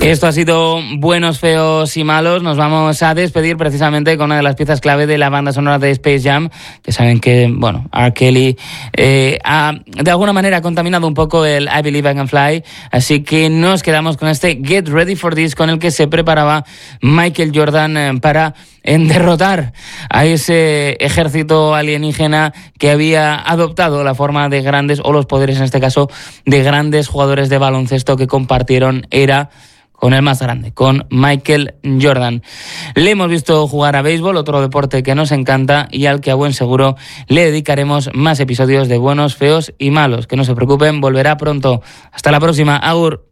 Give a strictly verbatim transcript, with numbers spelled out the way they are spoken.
Esto ha sido Buenos, Feos y Malos. Nos vamos a despedir precisamente con una de las piezas clave de la banda sonora de Space Jam, que saben que, bueno, R. Kelly eh, ha de alguna manera contaminado un poco el I Believe I Can Fly, así que nos quedamos con este Get Ready for This, con el que se preparaba Michael Jordan eh, para en derrotar a ese ejército alienígena que había adoptado la forma de grandes, o los poderes en este caso, de grandes jugadores de baloncesto que compartieron era con el más grande, con Michael Jordan. Le hemos visto jugar a béisbol, otro deporte que nos encanta y al que a buen seguro le dedicaremos más episodios de Buenos, Feos y Malos. Que no se preocupen, volverá pronto. Hasta la próxima. Agur.